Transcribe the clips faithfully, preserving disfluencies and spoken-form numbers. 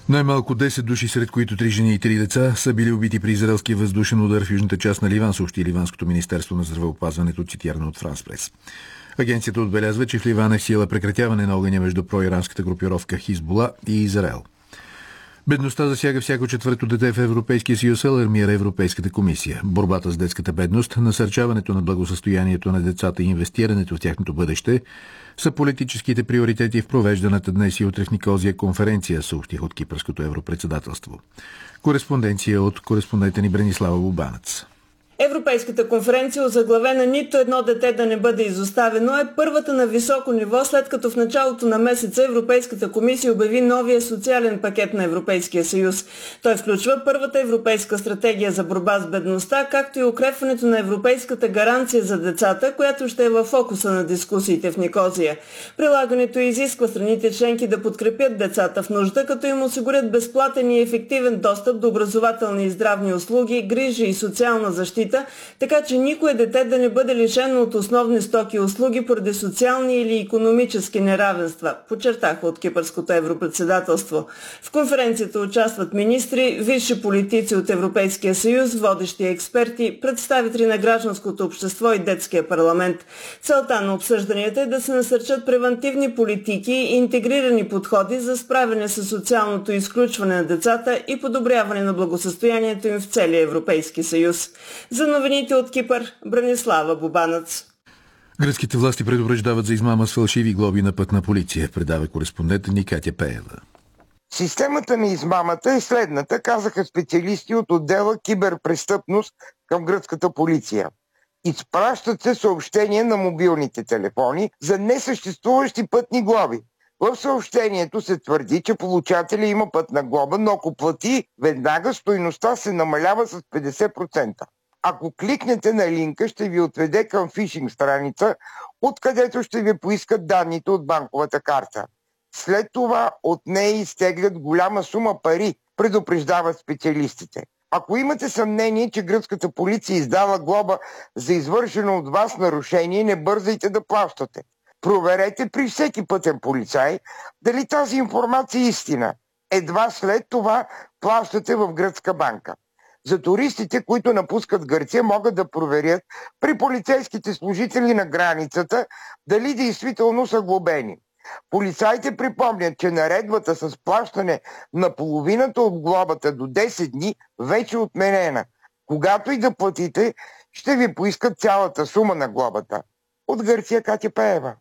Най-малко десет души, сред които три жени и три деца, са били убити при израелския въздушен удар в южната част на Ливан, съобщи Ливанското министерство на здравеопазването, цитирано от Франс Прес. Агенцията отбелязва, че в Ливан е в сила прекратяване на огъня между проиранската групировка Хизбула и Израел. Бедността засяга всяко четвърто дете в Европейския съюз, алармира Европейската комисия. Борбата с детската бедност, насърчаването на благосъстоянието на децата и инвестирането в тяхното бъдеще са политическите приоритети в провежданата днес и утре в Никозия конференция, съобщих от Кипърското европредседателство. Кореспонденция от кореспондента ни Бранислава Бубанец. Европейската конференция, озаглавена "Нито едно дете да не бъде изоставено", е първата на високо ниво, след като в началото на месеца Европейската комисия обяви новия социален пакет на Европейския съюз. Той включва първата европейска стратегия за борба с бедността, както и укрепването на европейската гаранция за децата, която ще е във фокуса на дискусиите в Никозия. Прилагането изисква страните членки да подкрепят децата в нужда, като им осигурят безплатен и ефективен достъп до образователни и здравни услуги, грижи и социална защита, така че никое дете да не бъде лишено от основни стоки и услуги поради социални или икономически неравенства, подчертаха от Кипърското европредседателство. В конференцията участват министри, висши политици от Европейския съюз, водещи експерти, представители на гражданското общество и детския парламент. Целта на обсъжданията е да се насърчат превантивни политики и интегрирани подходи за справяне с социалното изключване на децата и подобряване на благосъстоянието им в целия Европейски съюз. За новините от Кипър, Бранислава Бубанец. Гръцките власти предупреждават за измама с фалшиви глоби на Пътна полиция, предава кореспондента ни Катя Пеева. Системата на измамата е следната, казаха специалисти от отдела киберпрестъпност към гръцката полиция. Изпращат се съобщения на мобилните телефони за несъществуващи пътни глоби. В съобщението се твърди, че получателя има пътна глоба, но ако плати, веднага стойността се намалява с петдесет процента. Ако кликнете на линка, ще ви отведе към фишинг страница, откъдето ще ви поискат данните от банковата карта. След това от нея изтеглят голяма сума пари, предупреждават специалистите. Ако имате съмнение, че гръцката полиция издава глоба за извършено от вас нарушение, не бързайте да плащате. Проверете при всеки пътен полицай дали тази информация е истина. Едва след това плащате в гръцка банка. За туристите, които напускат Гърция, могат да проверят при полицейските служители на границата дали действително са глобени. Полицаите припомнят, че наредбата с плащане на половината от глобата до десет дни вече е отменена. Когато и да платите, ще ви поискат цялата сума на глобата. От Гърция, Катя Пеева.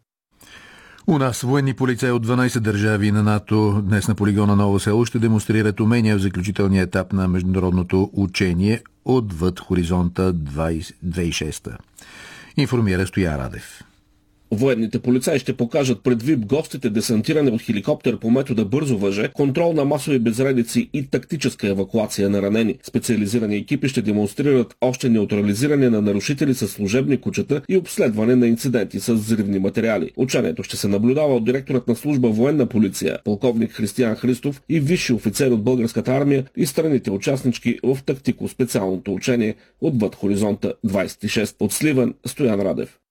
У нас военни полицаи от дванайсет държави на НАТО днес на полигона Ново село ще демонстрират умения в заключителния етап на международното учение Отвъд хоризонта две хиляди и шеста. Информира Стоян Радев. Военните полицаи ще покажат пред ВИП гостите десантиране от хеликоптер по метода бързо въже, контрол на масови безредици и тактическа евакуация на ранени. Специализирани екипи ще демонстрират още неутрализиране на нарушители с служебни кучета и обследване на инциденти с взривни материали. Учението ще се наблюдава от директорът на служба военна полиция, полковник Християн Христов, и висши офицери от българската армия и страните участнички в тактико-специалното учение Отвъд хоризонта двайсет и шест. От Сливен, Стоян Радев.